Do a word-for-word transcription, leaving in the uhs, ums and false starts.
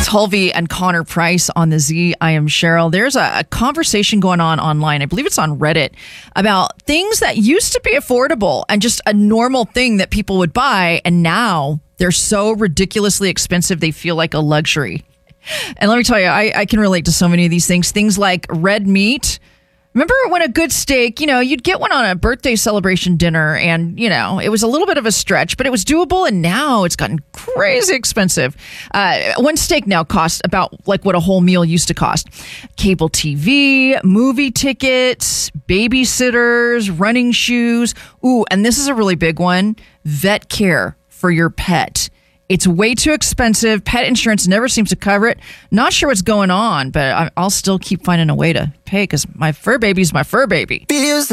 Hulvey and Connor Price on the Z. I am Cheryl. There's a, a conversation going on online. I believe it's on Reddit about things that used to be affordable and just a normal thing that people would buy. And now they're so ridiculously expensive, they feel like a luxury. And let me tell you, I, I can relate to so many of these things. Things like red meat. Remember when a good steak, you know, you'd get one on a birthday celebration dinner and, you know, it was a little bit of a stretch, but it was doable. And now it's gotten crazy expensive. Uh, one steak now costs about like what a whole meal used to cost. Cable T V, movie tickets, babysitters, running shoes. Ooh, and this is a really big one. Vet care for your pet. It's way too expensive. Pet insurance never seems to cover it. Not sure what's going on, but I'll still keep finding a way to pay because my fur baby's my fur baby.